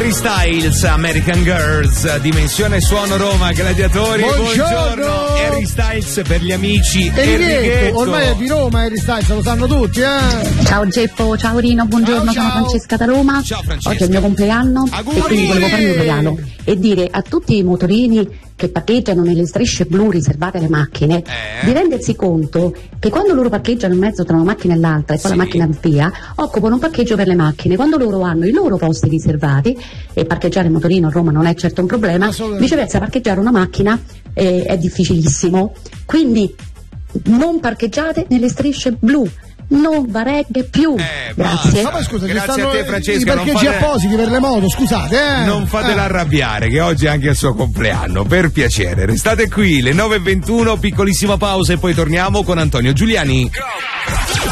Harry Styles, American Girls, Dimensione Suono Roma, Gladiatori. Buongiorno. Harry Styles per gli amici. Enrichetto, ormai è di Roma Harry Styles, lo sanno tutti, Ciao Geppo, ciao Rino, buongiorno, ciao. Sono Francesca da Roma. Ciao Francesca. Oggi è il mio compleanno. Auguri. E quindi volevo farmi un regalo e dire a tutti i motorini che parcheggiano nelle strisce blu riservate alle macchine di rendersi conto che quando loro parcheggiano in mezzo tra una macchina e l'altra e poi la macchina via, occupano un parcheggio per le macchine. Quando loro hanno i loro posti riservati, e parcheggiare il motorino a Roma non è certo un problema, viceversa parcheggiare una macchina è difficilissimo. Quindi non parcheggiate nelle strisce blu, non vareghe più. Grazie. Ma scusa, grazie a te Francesca. I parcheggi appositi per le moto, scusate. Non fatela arrabbiare, che oggi è anche il suo compleanno. Per piacere, restate qui, le 9:21, piccolissima pausa e poi torniamo con Antonio Giuliani.